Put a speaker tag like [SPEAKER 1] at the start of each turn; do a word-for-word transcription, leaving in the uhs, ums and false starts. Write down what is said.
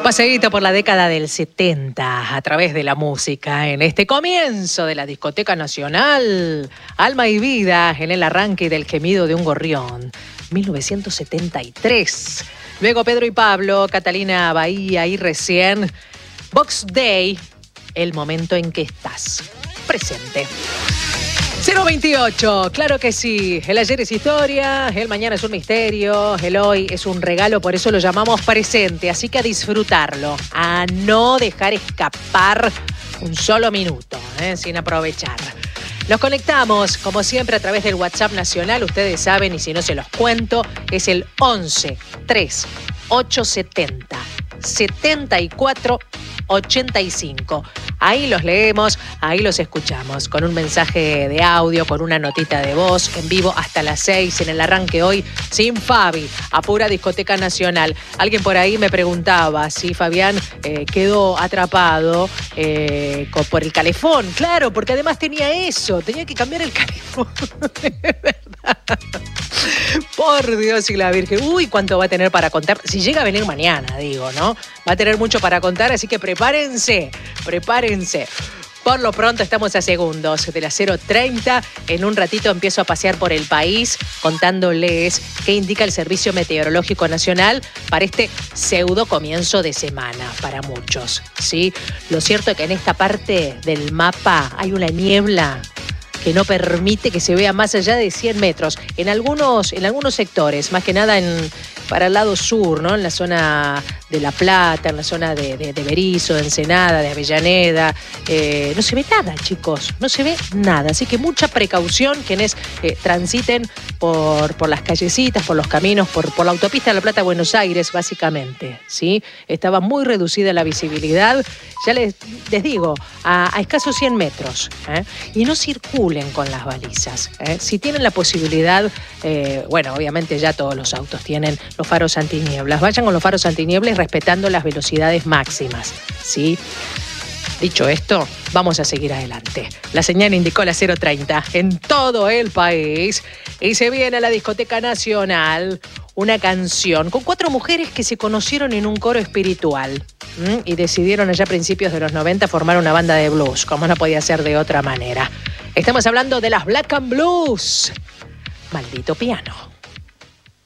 [SPEAKER 1] Paseíto por la década del setenta a través de la música en este comienzo de la discoteca nacional. Alma y vida en el arranque del gemido de un gorrión. mil novecientos setenta y tres. Luego Pedro y Pablo, Catalina Bahía y recién Box Day, el momento en que estás presente. cero veintiocho, claro que sí. El ayer es historia, el mañana es un misterio, el hoy es un regalo, por eso lo llamamos presente. Así que a disfrutarlo, a no dejar escapar un solo minuto, ¿eh? sin aprovechar. Nos conectamos, como siempre, a través del WhatsApp nacional. Ustedes saben, y si no se los cuento, es el once tres ocho setenta setenta y cuatro ochenta y cinco. Ahí los leemos, ahí los escuchamos, con un mensaje de audio, con una notita de voz, en vivo hasta las seis, en el arranque hoy, sin Fabi, a pura discoteca nacional. Alguien por ahí me preguntaba si Fabián eh, quedó atrapado eh, por el calefón. Claro, porque además tenía eso, tenía que cambiar el calefón. De verdad. Por Dios y la Virgen. Uy, cuánto va a tener para contar. Si llega a venir mañana, digo, ¿no? Va a tener mucho para contar, así que prepárense, prepárense. Por lo pronto estamos a segundos de las cero treinta. En un ratito empiezo a pasear por el país contándoles qué indica el Servicio Meteorológico Nacional para este pseudo comienzo de semana para muchos, ¿sí? Lo cierto es que en esta parte del mapa hay una niebla que no permite que se vea más allá de cien metros. En algunos, en algunos sectores, más que nada en, para el lado sur, ¿no? En la zona de La Plata, en la zona de, de, de Berisso, de Ensenada, de Avellaneda. Eh, no se ve nada, chicos, no se ve nada. Así que mucha precaución quienes eh, transiten por, por las callecitas, por los caminos, por, por la autopista de La Plata a Buenos Aires, básicamente, ¿sí? Estaba muy reducida la visibilidad, ya les, les digo, a, a escasos cien metros, ¿eh? Y no circulan con las balizas, ¿eh? Si tienen la posibilidad, eh, bueno, obviamente ya todos los autos tienen los faros antinieblas. Vayan con los faros antinieblas respetando las velocidades máximas, ¿sí? Dicho esto, vamos a seguir adelante. La señal indicó la cero treinta en todo el país y se viene a la discoteca nacional una canción con cuatro mujeres que se conocieron en un coro espiritual ¿m? y decidieron allá a principios de los noventa formar una banda de blues, como no podía ser de otra manera. Estamos hablando de las Black and Blues. Maldito piano.